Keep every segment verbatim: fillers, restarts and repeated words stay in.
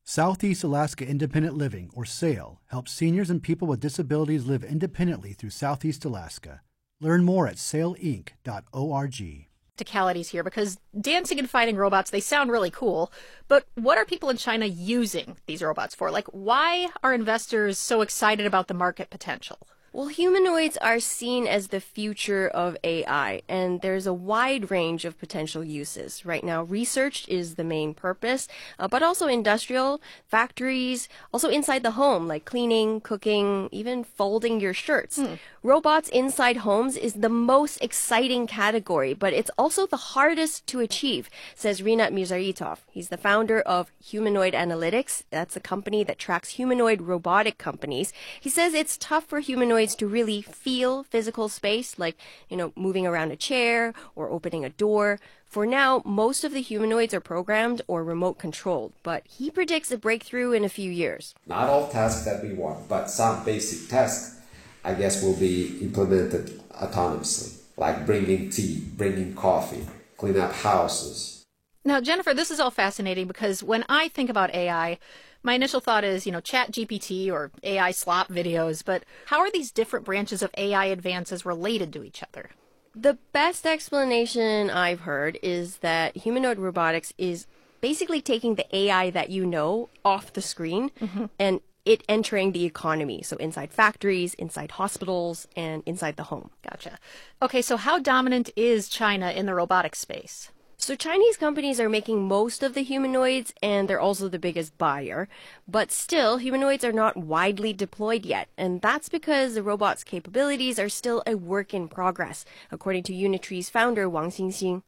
Southeast Alaska Independent Living, or SAIL, helps seniors and people with disabilities live independently through Southeast Alaska. Learn more at sail inc dot org. Practicalities here, because dancing and fighting robots, they sound really cool, but what are people in China using these robots for? Like, why are investors so excited about the market potential? Well, humanoids are seen as the future of A I, and there's a wide range of potential uses. Right now, research is the main purpose, uh, but also industrial, factories, also inside the home, like cleaning, cooking, even folding your shirts. Hmm. Robots inside homes is the most exciting category, but it's also the hardest to achieve, says Rinat Mirzaitov. He's the founder of Humanoid Analytics. That's a company that tracks humanoid robotic companies. He says it's tough for humanoids to really feel physical space, like, you know, moving around a chair or opening a door. For now, most of the humanoids are programmed or remote controlled, but he predicts a breakthrough in a few years. Not all tasks that we want, but some basic tasks, I guess, will be implemented autonomously, like bringing tea, bringing coffee, clean up houses. Now, Jennifer, this is all fascinating because when I think about A I, my initial thought is, you know, Chat G P T or A I slop videos, but how are these different branches of A I advances related to each other? The best explanation I've heard is that humanoid robotics is basically taking the A I that you know off the screen mm-hmm. and it entering the economy. So inside factories, inside hospitals, and inside the home. Gotcha. Okay, so how dominant is China in the robotics space? So Chinese companies are making most of the humanoids, and they're also the biggest buyer. But still, humanoids are not widely deployed yet, and that's because the robot's capabilities are still a work in progress, according to Unitree's founder Wang Xingxing.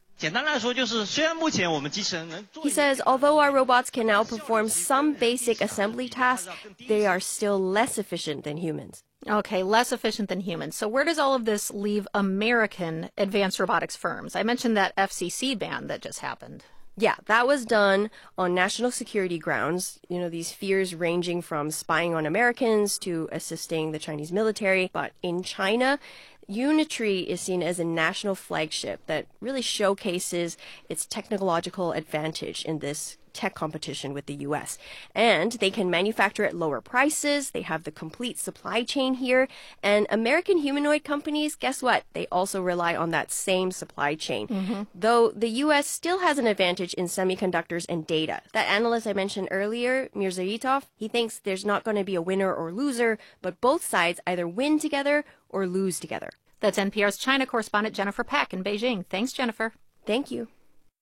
He says, although our robots can now perform some basic assembly tasks, they are still less efficient than humans. Okay, less efficient than humans. So where does all of this leave American advanced robotics firms? I mentioned that F C C ban that just happened. Yeah, that was done on national security grounds. You know, these fears ranging from spying on Americans to assisting the Chinese military. But in China, Unitree is seen as a national flagship that really showcases its technological advantage in this tech competition with the U S. And they can manufacture at lower prices. They have the complete supply chain here. And American humanoid companies, guess what? They also rely on that same supply chain. Mm-hmm. Though the U S still has an advantage in semiconductors and data. That analyst I mentioned earlier, Mirzaitov, he thinks there's not going to be a winner or loser, but both sides either win together or lose together. That's N P R's China correspondent Jennifer Peck in Beijing. Thanks, Jennifer. Thank you.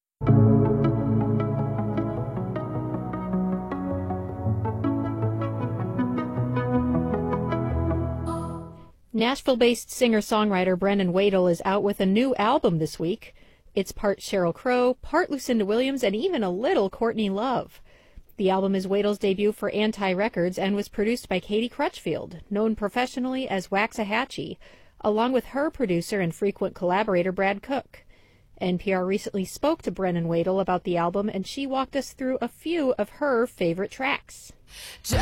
Nashville-based singer-songwriter Brendan Wadel is out with a new album this week. It's part Sheryl Crow, part Lucinda Williams, and even a little Courtney Love. The album is Wadel's debut for Anti Records and was produced by Katie Crutchfield, known professionally as Waxahachie, along with her producer and frequent collaborator Brad Cook. N P R recently spoke to Brendan Wadel about the album, and she walked us through a few of her favorite tracks.